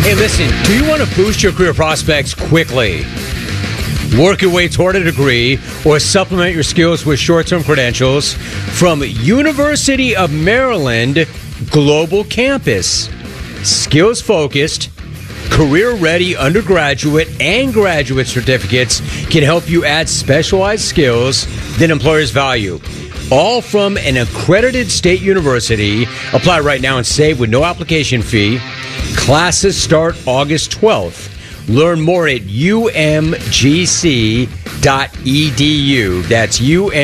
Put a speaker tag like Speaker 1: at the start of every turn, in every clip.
Speaker 1: Hey, listen, do you want to boost your career prospects quickly? Work your way toward a degree or supplement your skills with short-term credentials from University of Maryland Global Campus. Skills-focused, career-ready undergraduate and graduate certificates can help you add specialized skills that employers value. All from an accredited state university. Apply right now and save with no application fee. Classes start August 12th. Learn more at umgc.edu. That's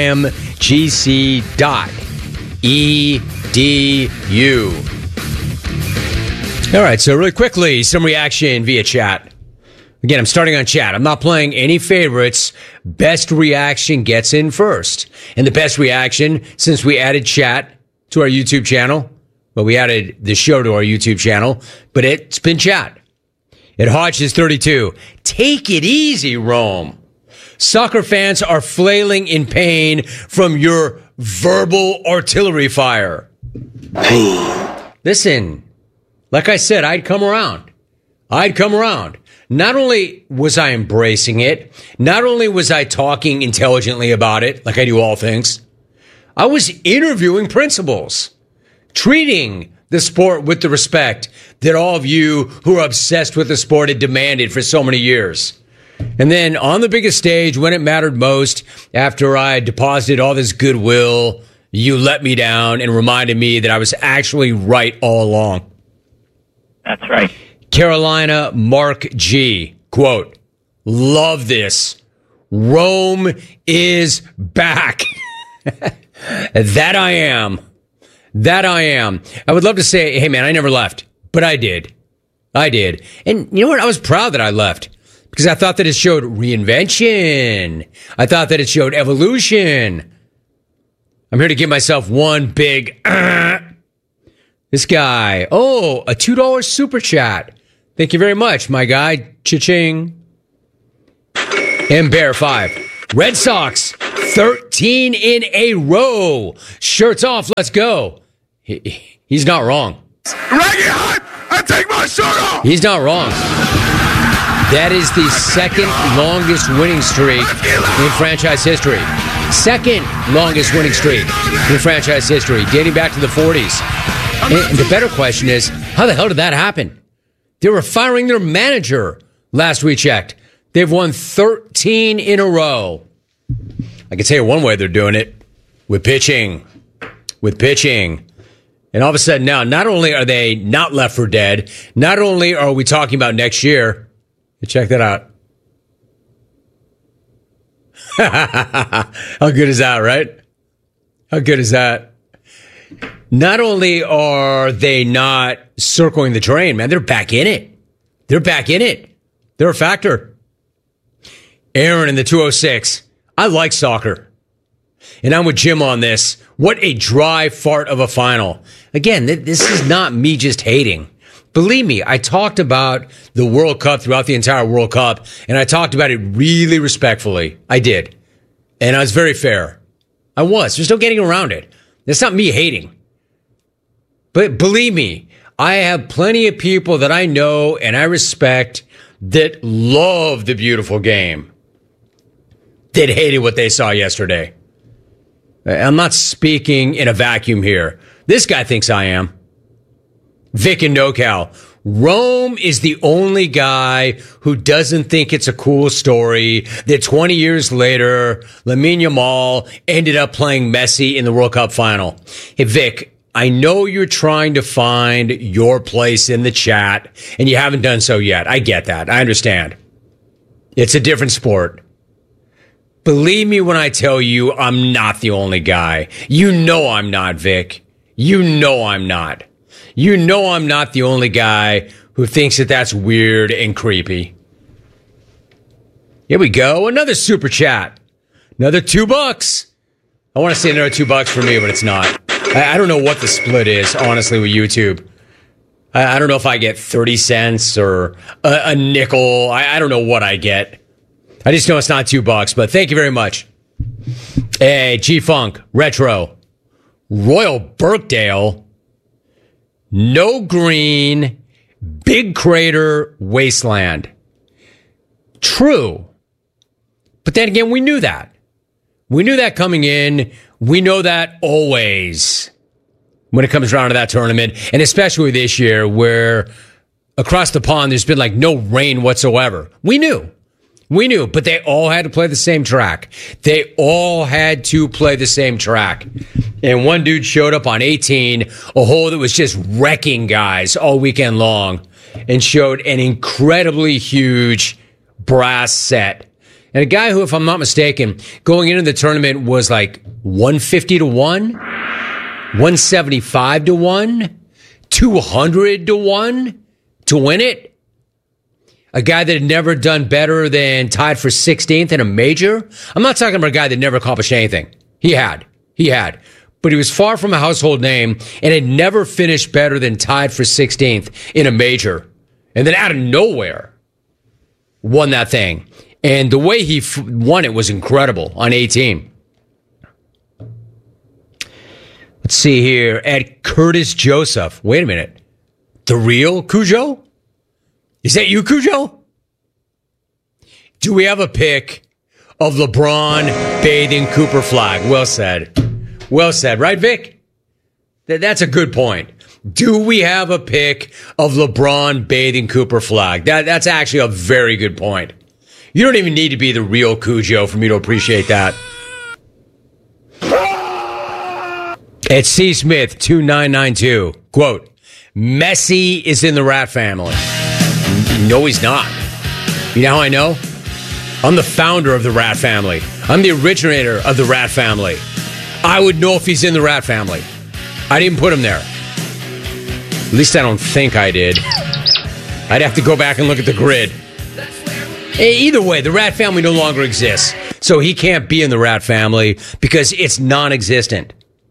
Speaker 1: umgc.edu. All right, so really quickly, some reaction via chat. Again, I'm starting on chat. I'm not playing any favorites. Best reaction gets in first. And the best reaction, since we added chat to our YouTube channel, well, we added the show to our YouTube channel, but it's been chat. At Hodges 32, take it easy, Rome. Soccer fans are flailing in pain from your verbal artillery fire.
Speaker 2: Pain.
Speaker 1: Listen, like I said, I'd come around. Not only was I embracing it, not only was I talking intelligently about it, like I do all things, I was interviewing principals, treating the sport with the respect that all of you who are obsessed with the sport had demanded for so many years. And then on the biggest stage, when it mattered most, after I deposited all this goodwill, you let me down and reminded me that I was actually right all along.
Speaker 3: That's right.
Speaker 1: Carolina Mark G. Quote, love this. Rome is back. That I am. I would love to say, hey, man, I never left. But I did. And you know what? I was proud that I left. Because I thought that it showed reinvention. I thought that it showed evolution. I'm here to give myself one big... This guy. A $2 super chat. Thank you very much, my guy. Cha-ching. And Bear 5. Red Sox, 13 in a row. Shirts off, let's go. He's not wrong.
Speaker 2: Raggy hot! I take my shirt off!
Speaker 1: He's not wrong. That is the second longest winning streak in franchise history. Second longest winning streak in franchise history, dating back to the 40s. And the better question is, how the hell did that happen? They were firing their manager last we checked. They've won 13 in a row. I can tell you one way they're doing it. With pitching. And all of a sudden now, not only are they not left for dead, not only are we talking about next year, check that out. How good is that, right? How good is that? Not only are they not circling the drain, man, they're back in it. They're a factor. Aaron in the 206. I like soccer. And I'm with Jim on this. What a dry fart of a final. Again, this is not me just hating. Believe me, I talked about the World Cup throughout the entire World Cup, and I talked about it really respectfully. I did. And I was very fair. I was. There's no getting around it. That's not me hating. But believe me, I have plenty of people that I know and I respect that love the beautiful game, that hated what they saw yesterday. I'm not speaking in a vacuum here. This guy thinks I am. Vic and NoCal. Rome is the only guy who doesn't think it's a cool story that 20 years later, Lamine Yamal ended up playing Messi in the World Cup final. Hey, Vic, I know you're trying to find your place in the chat, and you haven't done so yet. I get that. I understand. It's a different sport. Believe me when I tell you I'm not the only guy. You know I'm not, Vic. You know I'm not. You know I'm not the only guy who thinks that that's weird and creepy. Here we go. Another super chat. Another $2. I want to say another $2 for me, but it's not. I don't know what the split is, honestly, with YouTube. I don't know if I get 30 cents or a nickel. I don't know what I get. I just know it's not $2, but thank you very much. Hey, G-Funk, Retro, Royal Birkdale, No Green, Big crater wasteland. True. But then again, we knew that. We knew that coming in. We know that always when it comes around to that tournament. And especially this year where across the pond, there's been like no rain whatsoever. We knew. We knew, but they all had to play the same track. They all had to play the same track. And one dude showed up on 18, a hole that was just wrecking guys all weekend long, and showed an incredibly huge brass set. And a guy who, if I'm not mistaken, going into the tournament was like 150 to 1, 175 to 1, 200 to 1 to win it. A guy that had never done better than tied for 16th in a major. I'm not talking about a guy that never accomplished anything. He had. But he was far from a household name and had never finished better than tied for 16th in a major. And then out of nowhere, won that thing. And the way he won it was incredible on 18. Let's see here. At Curtis Joseph. Wait a minute. The real Cujo? Is that you, Cujo? Do we have a pic of LeBron bathing Cooper Flag? Well said. Well said. Right, Vic? That's a good point. Do we have a pic of LeBron bathing Cooper Flag? That's actually a very good point. You don't even need to be the real Cujo for me to appreciate that. At C. Smith 2992, quote, Messi is in the rat family. No, he's not. You know how I know? I'm the founder of the rat family. I'm the originator of the rat family. I would know if he's in the rat family. I didn't put him there. At least I don't think I did. I'd have to go back and look at the grid. Either way, the rat family no longer exists. So he can't be in the rat family because it's non-existent.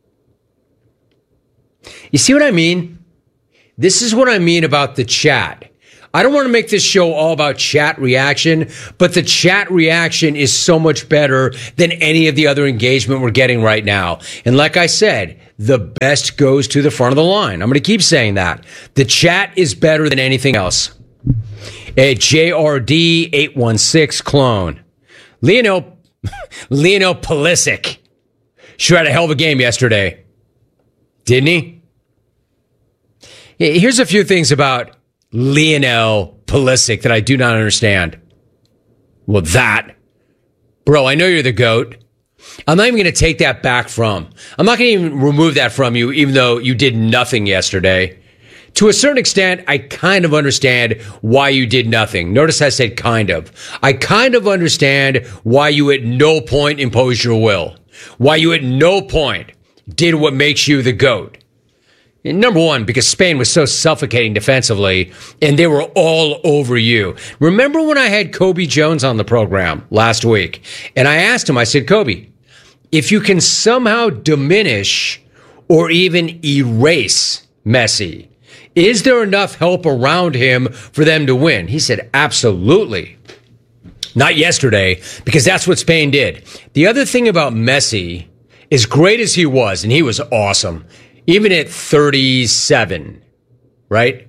Speaker 1: You see what I mean? This is what I mean about the chat. I don't want to make this show all about chat reaction, but the chat reaction is so much better than any of the other engagement we're getting right now. And like I said, the best goes to the front of the line. I'm going to keep saying that. The chat is better than anything else. A JRD 816 clone. Lionel Pulisic sure had a hell of a game yesterday. Didn't he? Here's a few things about Lionel Pulisic that I do not understand. Well, bro, I know you're the GOAT. I'm not even going to take that back from. I'm not going to even remove that from you, even though you did nothing yesterday. To a certain extent, I kind of understand why you did nothing. Notice I said kind of. I kind of understand why you at no point imposed your will. Why you at no point did what makes you the GOAT. Number one, because Spain was so suffocating defensively, and they were all over you. Remember when I had Kobe Jones on the program last week, and I asked him, I said, Kobe, if you can somehow diminish or even erase Messi, is there enough help around him for them to win? He said, absolutely. Not yesterday, because that's what Spain did. The other thing about Messi, as great as he was, and he was awesome, even at 37, right?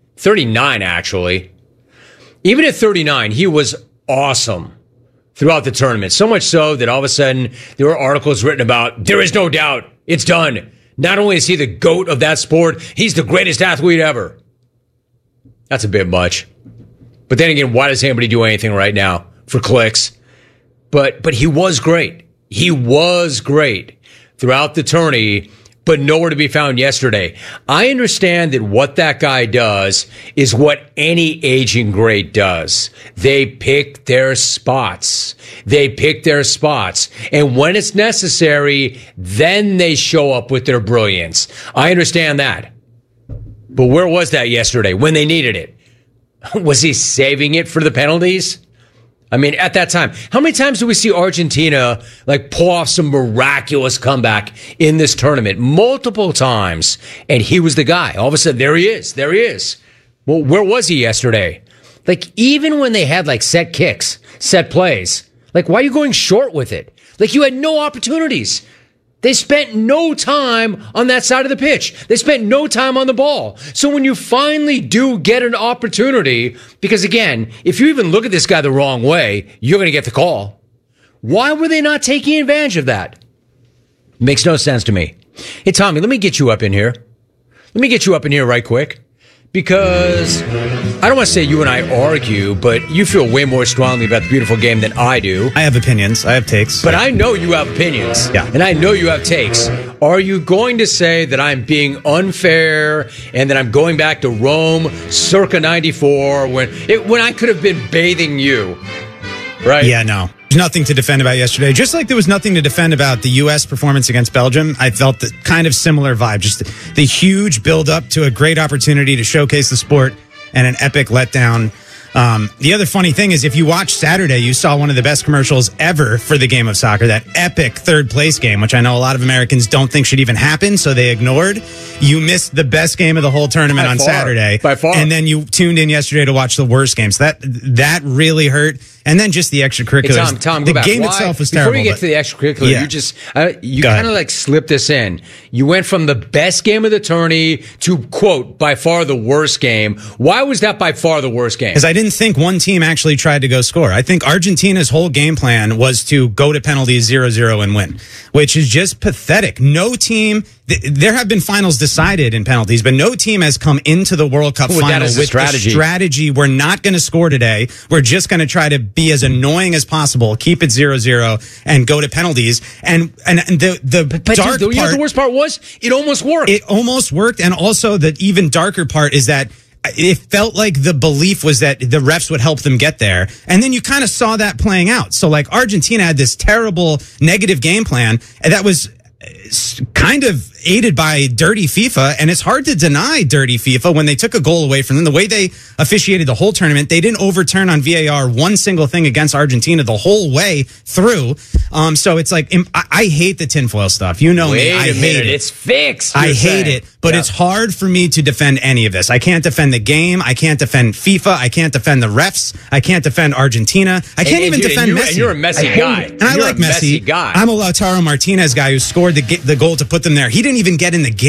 Speaker 1: 39, actually. Even at 39, he was awesome throughout the tournament. So much so that all of a sudden there were articles written about, there is no doubt, it's done. Not only is he the GOAT of that sport, he's the greatest athlete ever. That's a bit much. But then again, why does anybody do anything right now for clicks? But he was great. He was great throughout the tourney, but nowhere to be found yesterday. I understand that what that guy does is what any aging great does. They pick their spots. They pick their spots. And when it's necessary, then they show up with their brilliance. I understand that. But where was that yesterday when they needed it? Was he saving it for the penalties? I mean, at that time, how many times do we see Argentina like pull off some miraculous comeback in this tournament? Multiple times. And he was the guy. All of a sudden, there he is. There he is. Well, where was he yesterday? Like, even when they had like set kicks, set plays, like, why are you going short with it? Like, you had no opportunities. They spent no time on that side of the pitch. They spent no time on the ball. So when you finally do get an opportunity, because again, if you even look at this guy the wrong way, you're going to get the call. Why were they not taking advantage of that? Makes no sense to me. Hey, Tommy, let me get you up in here. Let me get you up in here right quick. Because I don't want to say you and I argue, but you feel way more strongly about the beautiful game than I do.
Speaker 4: I have opinions. I have takes.
Speaker 1: But I know you have opinions.
Speaker 4: Yeah.
Speaker 1: And I know you have takes. Are you going to say that I'm being unfair and that I'm going back to Rome circa 94 when I could have been bathing you? Right?
Speaker 4: Yeah, no. There's nothing to defend about yesterday. Just like there was nothing to defend about the U.S. performance against Belgium, I felt the kind of similar vibe. Just the huge build-up to a great opportunity to showcase the sport and an epic letdown. The other funny thing is if you watched Saturday, you saw one of the best commercials ever for the game of soccer, that epic third place game, which I know a lot of Americans don't think should even happen, so they ignored. You missed the best game of the whole tournament on Saturday.
Speaker 1: By far.
Speaker 4: And then you tuned in yesterday to watch the worst game. So that really hurt. And then just the extracurriculars.
Speaker 1: Hey, Tom,
Speaker 4: the
Speaker 1: go back.
Speaker 4: game itself was terrible.
Speaker 1: Before we get to the extracurricular,
Speaker 4: Yeah.
Speaker 1: you
Speaker 4: Go
Speaker 1: kind of
Speaker 4: ahead.
Speaker 1: like slipped this in. You went from the best game of the tourney to, quote, by far the worst game. Why was that by far the worst game?
Speaker 4: Because I didn't think one team actually tried to go score. I think Argentina's whole game plan was to go to penalties 0-0 and win, which is just pathetic. No team, there have been finals decided in penalties, but no team has come into the World Cup final
Speaker 1: that as a
Speaker 4: with
Speaker 1: strategy.
Speaker 4: the strategy. We're not going to score today. We're just going to try to be as annoying as possible, keep it 0-0 and go to penalties. And the
Speaker 1: But
Speaker 4: dark
Speaker 1: you know what
Speaker 4: part,
Speaker 1: the worst part was? It almost worked.
Speaker 4: it almost worked. And also the even darker part is that it felt like the belief was that the refs would help them get there. And then you kind of saw that playing out. So like Argentina had this terrible negative game plan that was kind of aided by dirty FIFA, and it's hard to deny dirty FIFA when they took a goal away from them. The way they officiated the whole tournament, they didn't overturn on VAR one single thing against Argentina the whole way through. So it's like, I hate the tinfoil stuff. You know me. I hate it.
Speaker 1: It's fixed.
Speaker 4: I
Speaker 1: you're
Speaker 4: hate
Speaker 1: saying.
Speaker 4: it, but
Speaker 1: Yeah.
Speaker 4: it's hard for me to defend any of this. I can't defend the game. I can't defend FIFA. I can't defend the refs. I can't defend Argentina. I can't even defend Messi.
Speaker 1: And you're a messy guy.
Speaker 4: And I
Speaker 1: You're
Speaker 4: like
Speaker 1: a messy
Speaker 4: Messi.
Speaker 1: guy.
Speaker 4: I'm a Lautaro Martinez guy who scored the goal to put them there. He didn't even get in the game.